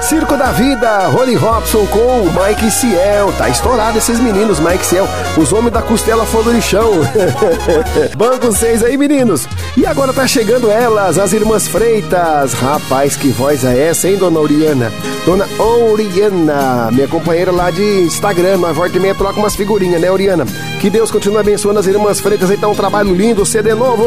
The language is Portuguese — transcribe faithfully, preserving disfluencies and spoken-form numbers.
Circo da Vida, Holly Robson com Mike Ciel. Tá estourado esses meninos, Mike Ciel. Os homens da costela foram no chão. Banco seis aí, meninos. E agora tá chegando elas, as irmãs Freitas. Rapaz, que voz é essa, hein, dona Oriana? Dona Oriana, minha companheira lá de Instagram. Nós volta e meia troca umas figurinhas, né, Oriana? Que Deus continue abençoando as irmãs Freitas. Aí tá um trabalho lindo, C D novo.